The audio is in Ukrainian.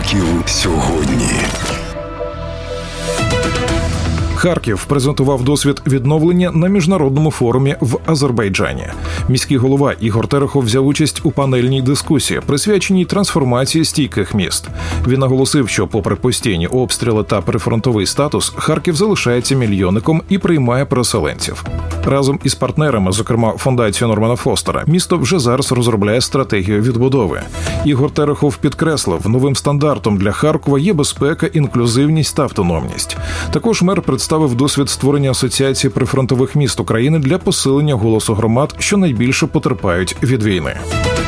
Харків сьогодні. Харків презентував досвід відновлення на міжнародному форумі в Азербайджані. Міський голова Ігор Терехов взяв участь у панельній дискусії, присвяченій трансформації стійких міст. Він наголосив, що попри постійні обстріли та прифронтовий статус, Харків залишається мільйонником і приймає переселенців. Разом із партнерами, зокрема Фондацією Нормана Фостера, місто вже зараз розробляє стратегію відбудови. Ігор Терехов підкреслив, новим стандартом для Харкова є безпека, інклюзивність та автономність. Також мер представив досвід створення асоціації прифронтових міст України для посилення голосу громад, що найбільше потерпають від війни.